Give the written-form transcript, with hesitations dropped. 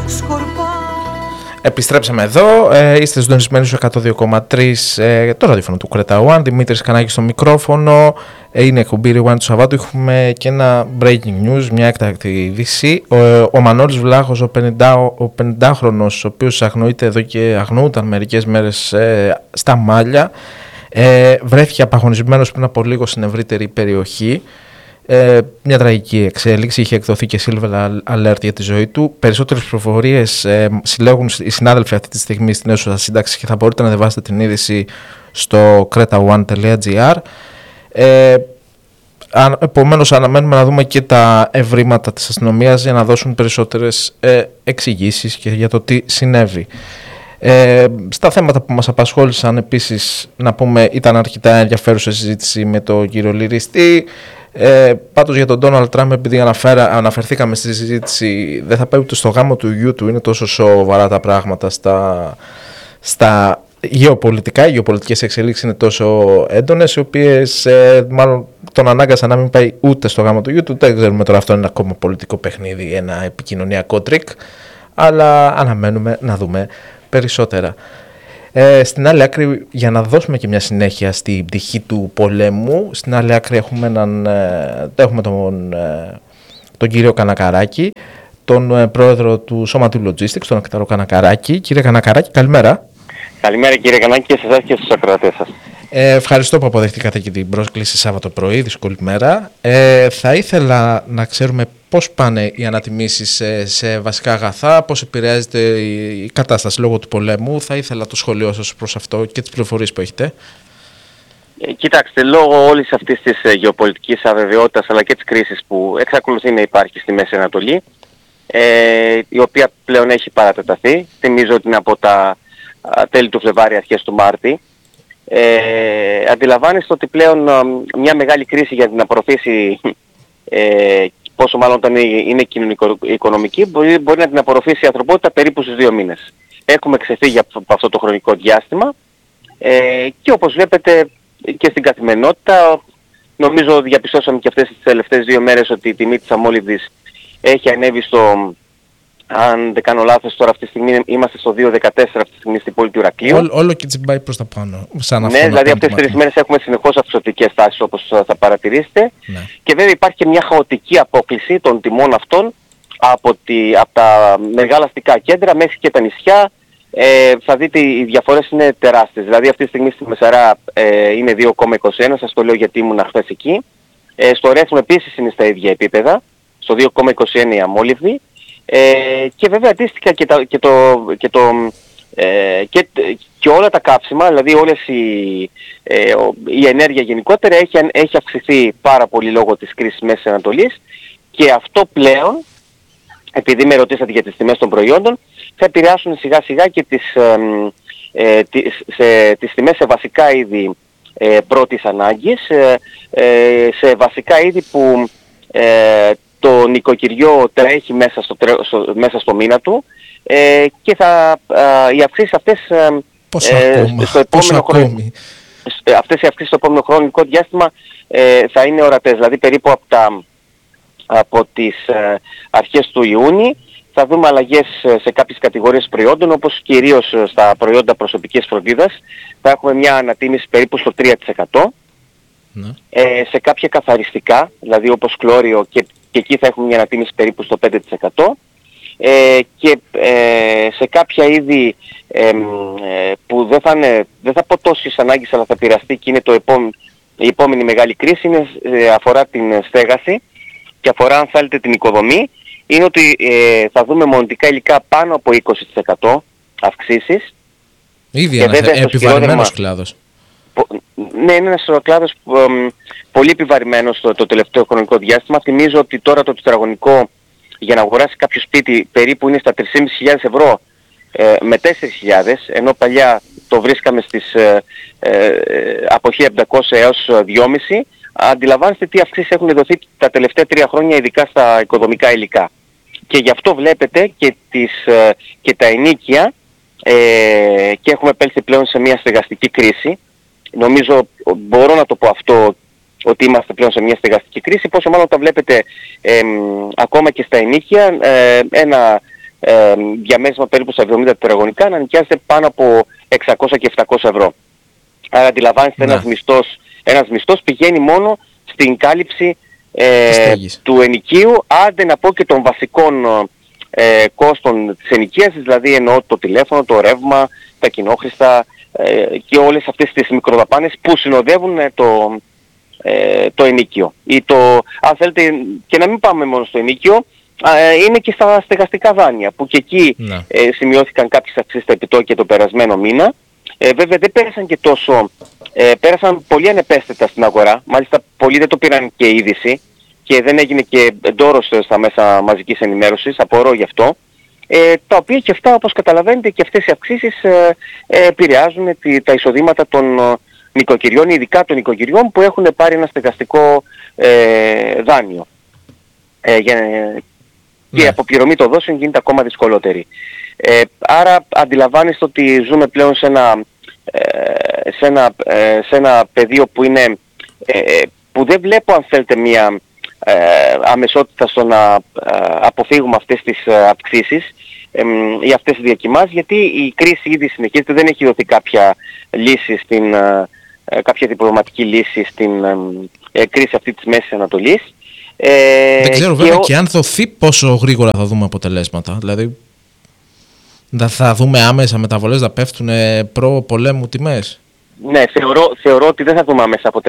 Επιστρέψαμε εδώ, είστε συντονισμένοι στο 102,3 το ραδιόφωνο του Κρέτα One. Δημήτρης Κανάκης στο μικρόφωνο. Είναι εκπομπή Rewind του Σαββάτου. Έχουμε και ένα breaking news, μια έκτακτη είδηση. Ο Μανώλης Βλάχος, ο 50χρονος, ο οποίος αγνοείται εδώ και αγνοούταν μερικές μέρες στα Μάλια, βρέθηκε απαγχωνισμένος πριν από λίγο στην ευρύτερη περιοχή. Μια τραγική εξέλιξη, είχε εκδοθεί και silver alert για τη ζωή του. Περισσότερες πληροφορίες συλλέγουν οι συνάδελφοι αυτή τη στιγμή στην αίθουσα σύνταξη και θα μπορείτε να διαβάσετε την είδηση στο kretaone.gr. Επομένως αναμένουμε να δούμε και τα ευρήματα της αστυνομίας για να δώσουν περισσότερες εξηγήσεις και για το τι συνέβη. Στα θέματα που μας απασχόλησαν επίσης να πούμε, ήταν αρκετά ενδιαφέρουσα συζήτηση με τον κύριο Λυριστή. Πάντως για τον Ντόναλντ Τραμπ, επειδή αναφερθήκαμε στη συζήτηση, δεν θα πάει ούτε στο γάμο του γιού του, είναι τόσο σοβαρά τα πράγματα στα γεωπολιτικά. Οι γεωπολιτικές εξελίξεις είναι τόσο έντονες, οι οποίες μάλλον τον ανάγκασαν να μην πάει ούτε στο γάμο του γιού του. Δεν ξέρουμε τώρα, αυτό είναι ένα ακόμα πολιτικό παιχνίδι, ένα επικοινωνιακό τρίκ, αλλά αναμένουμε να δούμε περισσότερα. Στην άλλη άκρη, για να δώσουμε και μια συνέχεια στην πτυχή του πολέμου, στην άλλη άκρη έχουμε τον κύριο Κανακαράκη, τον πρόεδρο του Σώματου Logistics, τον Νεκτάρο Κανακαράκη. Κύριε Κανακαράκη, καλημέρα. Καλημέρα κύριε Κανάκη και σε εσάς και στους ακροατές σας. Ευχαριστώ που αποδεχτήκατε και την πρόσκληση Σάββατο πρωί, δύσκολη μέρα. Θα ήθελα να ξέρουμε πώς πάνε οι ανατιμήσεις σε βασικά αγαθά, πώς επηρεάζεται η κατάσταση λόγω του πολέμου. Θα ήθελα το σχολείο σας προς αυτό και τις πληροφορίες που έχετε. Κοιτάξτε, λόγω όλης αυτής της γεωπολιτικής αβεβαιότητας αλλά και της κρίσης που εξακολουθεί να υπάρχει στη Μέση Ανατολή, η οποία πλέον έχει παρατεταθεί, θυμίζω ότι είναι από τα τέλη του Φλεβάρι, αρχές του Μάρτη, αντιλαμβάνεστε ότι πλέον μια μεγάλη κρίση για την απορροφήσει, πόσο μάλλον όταν είναι κοινωνικο-οικονομική, μπορεί να την απορροφήσει η ανθρωπότητα περίπου στους 2 μήνες. Έχουμε ξεφύγει από αυτό το χρονικό διάστημα και όπως βλέπετε και στην καθημερινότητα, νομίζω διαπιστώσαμε και αυτές τις τελευταίες 2 μέρες ότι η τιμή της αμόλυβδης έχει ανέβει στο, αν δεν κάνω λάθος, τώρα αυτή τη στιγμή είμαστε στο 2.14 αυτή τη στιγμή στην πόλη του Ηρακλείου. Όλο και τσιμπάει προς τα πάνω. Ναι, δηλαδή αυτές τις 3 μέρες έχουμε συνεχώς αυξωτικές τάσεις όπως θα παρατηρήσετε. Ναι. Και βέβαια υπάρχει και μια χαοτική απόκλιση των τιμών αυτών από τα μεγάλα αστικά κέντρα μέχρι και τα νησιά. Θα δείτε οι διαφορές είναι τεράστιες. Δηλαδή αυτή τη στιγμή στη Μεσαρά είναι 2,21, σας το λέω γιατί ήμουν χθες εκεί. Στο Ρέθμο επίσης είναι στα ίδια επίπεδα, στο 2,21 η αμόλυβδη. Και βέβαια αντίστοιχα και όλα τα καύσιμα, δηλαδή όλες η ενέργεια γενικότερα έχει αυξηθεί πάρα πολύ λόγω της κρίσης Μέσης Ανατολής και αυτό πλέον, επειδή με ρωτήσατε για τις τιμές των προϊόντων, θα επηρεάσουν σιγά σιγά και τις τιμές σε βασικά είδη πρώτης ανάγκης, σε βασικά είδη που το νοικοκυριό τρέχει μέσα στο μήνα του και οι αυξήσεις αυτές στο επόμενο χρονικό διάστημα θα είναι ορατές. Δηλαδή περίπου από τις αρχές του Ιούνιου θα δούμε αλλαγές σε κάποιες κατηγορίες προϊόντων, όπως κυρίως στα προϊόντα προσωπικής φροντίδας. Θα έχουμε μια ανατίμηση περίπου στο 3%. Ναι. Σε κάποια καθαριστικά, δηλαδή όπως κλώριο, και εκεί θα έχουμε μια ανατίμηση περίπου στο 5%. Και σε κάποια είδη που δεν θα πω τόσες ανάγκες αλλά θα πειραστεί και είναι η επόμενη μεγάλη κρίση, αφορά την στέγαση και αφορά, αν θέλετε, την οικοδομή, είναι ότι θα δούμε μονοτικά υλικά πάνω από 20% αυξήσεις. Ήδη επιβαρημένος κλάδος. Ναι, είναι ένας κλάδος πολύ επιβαρημένος το τελευταίο χρονικό διάστημα. Θυμίζω ότι τώρα το τετραγωνικό για να αγοράσει κάποιο σπίτι περίπου είναι στα 3.500 ευρώ με 4.000, ενώ παλιά το βρίσκαμε από 1.700 έως 2.500. Αντιλαμβάνεστε τι αυξήσεις έχουν δοθεί τα τελευταία 3 χρόνια, ειδικά στα οικοδομικά υλικά. Και γι' αυτό βλέπετε και τα ενοίκια και έχουμε επέλθει πλέον σε μια στεγαστική κρίση. Νομίζω μπορώ να το πω αυτό, ότι είμαστε πλέον σε μια στεγαστική κρίση, πόσο μάλλον τα βλέπετε ακόμα και στα ενοίκια, ένα διαμέρισμα περίπου στα 70 τετραγωνικά να νοικιάζεται πάνω από 600 και 700 ευρώ. Άρα αντιλαμβάνεστε, ένας μισθός πηγαίνει μόνο στην κάλυψη του ενοικίου, άντε να πω και των βασικών κόστων της ενοικίασης, δηλαδή εννοώ το τηλέφωνο, το ρεύμα, τα κοινόχρηστα και όλες αυτές τις μικροδαπάνες που συνοδεύουν το ενοίκιο. Ή αν θέλετε, και να μην πάμε μόνο στο ενοίκιο, είναι και στα στεγαστικά δάνεια, που και εκεί σημειώθηκαν κάποιες αυξήσεις στα επιτόκια το περασμένο μήνα. Βέβαια δεν πέρασαν και τόσο, πέρασαν πολύ ανεπαίσθητα στην αγορά, μάλιστα πολλοί δεν το πήραν και είδηση και δεν έγινε και ντόρος στα μέσα μαζικής ενημέρωσης, απορώ γι' αυτό, τα οποία και αυτά, όπως καταλαβαίνετε, και αυτές οι αυξήσεις επηρεάζουν τα εισοδήματα των νοικοκυριών, ειδικά των νοικοκυριών που έχουν πάρει ένα στεγαστικό δάνειο. Και η αποπληρωμή των δόσεων γίνεται ακόμα δυσκολότερη. Άρα αντιλαμβάνεστε ότι ζούμε πλέον σε ένα πεδίο που είναι, που δεν βλέπω, αν θέλετε, μια αμεσότητα στο να αποφύγουμε αυτές τις αυξήσεις ή αυτές τις διακοιμάσεις, γιατί η κρίση ήδη συνεχίζεται, δεν έχει δοθεί κάποια λύση κάποια διπλωματική λύση στην κρίση αυτή της Μέσης Ανατολής. Δεν ξέρω βέβαια και αν δοθεί πόσο γρήγορα θα δούμε αποτελέσματα. Δηλαδή θα δούμε άμεσα μεταβολές να πέφτουν προ πολέμου τιμές. Ναι, θεωρώ ότι δεν θα δούμε άμεσα αποτελέσματα.